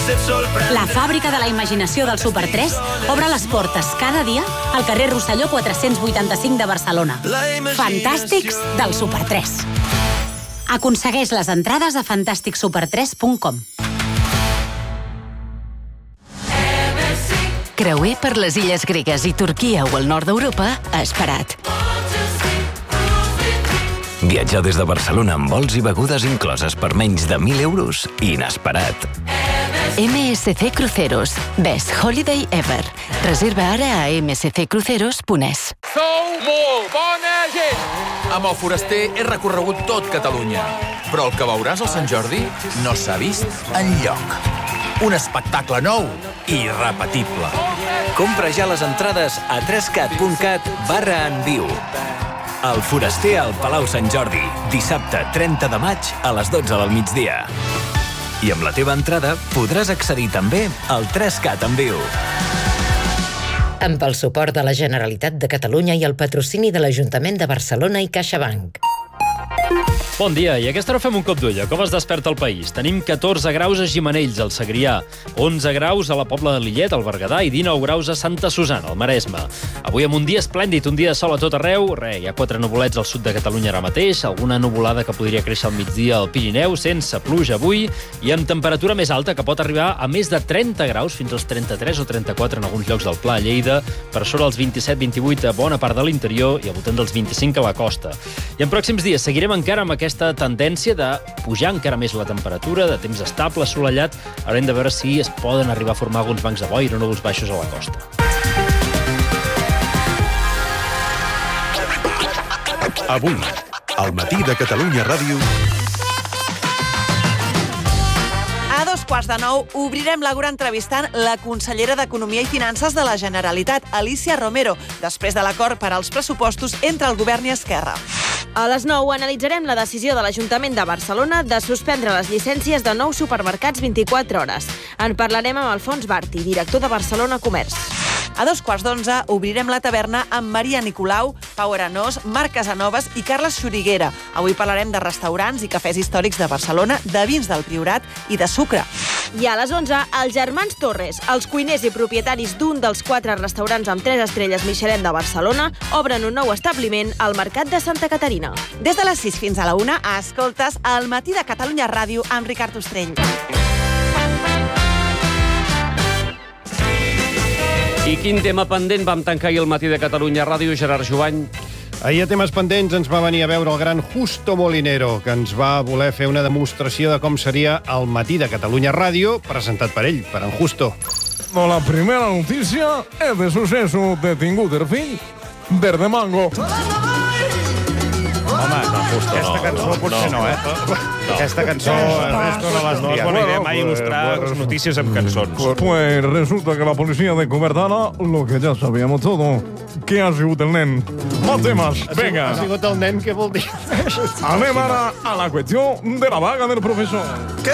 La fàbrica de la imaginació del Super 3 obre les portes cada dia al carrer Rosselló 485 de Barcelona. Fantàstics del Super 3. Aconsegueix les entrades a fantasticsuper3.com. Creuer per les illes gregues i Turquia o el nord d'Europa esperat. Viatjar des de Barcelona amb vols i begudes incloses per menys de 1.000 euros? Inesperat. MSC Cruceros. Best Holiday Ever. Reserva ara a msccruceros.es. Sou molt bona gent! Amb el Foraster he recorregut tot Catalunya. Però el que veuràs al Sant Jordi no s'ha vist enlloc. Un espectacle nou i irrepetible. Compra ja les entrades a 3cat.cat/enviu. El Foraster al Palau Sant Jordi, dissabte 30 de maig a les 12 del migdia. I amb la teva entrada podràs accedir també al 3Cat en viu. Amb el suport de la Generalitat de Catalunya i el patrocini de l'Ajuntament de Barcelona i CaixaBank. Bon dia, i a aquesta hora fem un cop d'ull. Com es desperta el país? Tenim 14 graus a Gimenells, al Segrià, 11 graus a la Pobla de Lillet, al Berguedà, i 19 graus a Santa Susana, al Maresme. Avui amb un dia esplèndid, un dia de sol a tot arreu. Hi ha 4 nuvolets al sud de Catalunya ara mateix, alguna nuvolada que podria créixer al migdia al Pirineu, sense pluja avui, i amb temperatura més alta, que pot arribar a més de 30 graus, fins als 33 o 34 en alguns llocs del Pla, a Lleida, per sobre els 27-28 a bona part de l'interior i al voltant dels 25 a la costa. I en pròxims dies seguirem encara amb aquesta tendència de pujar encara més la temperatura, de temps estable, assolellat. Haurem de veure si es poden arribar a formar alguns bancs de boira o núvols baixos a la costa. Avui, al matí de Catalunya Ràdio... A 8:45 obrirem l'Àgora entrevistant la consellera d'Economia i Finances de la Generalitat, Alícia Romero, després de l'acord per als pressupostos entre el govern i Esquerra. A les 9 analitzarem la decisió de l'Ajuntament de Barcelona de suspendre les llicències de 9 supermercats 24 hores. En parlarem amb Alfons Barti, director de Barcelona Comerç. A 2:15 obrirem la taverna amb Maria Nicolau, Pau Aranós, Marc Casanovas i Carles Xuriguera. Avui parlarem de restaurants i cafès històrics de Barcelona, de vins del Priorat i de sucre. I a les 11, els germans Torres, els cuiners i propietaris d'un dels 4 restaurants amb 3 estrelles Michelin de Barcelona, obren un nou establiment al Mercat de Santa Caterina. Des de les 6 fins a la 1, escoltes El matí de Catalunya Ràdio amb Ricard Ostrell. I quin tema pendent vam tancar ahir al matí de Catalunya Ràdio, Gerard Jovany? Ahir a temes pendents ens va venir a veure el gran Justo Molinero, que ens va voler fer una demostració de com seria el matí de Catalunya Ràdio, presentat per ell, per en Justo. La primera notícia és de suceso detingut el fill d'Erdemango. Home, aquesta cançó potser no, eh? Aquesta cançó no és bona idea mai il·lustrar notícies amb cançons. Pues resulta que la policía ha descubierto lo que ya sabíamos todo, que ha sigut el nen. Más temes, venga. Ha sigut el nen, què vol dir? Anem ara a la qüestió de la vaga del professor.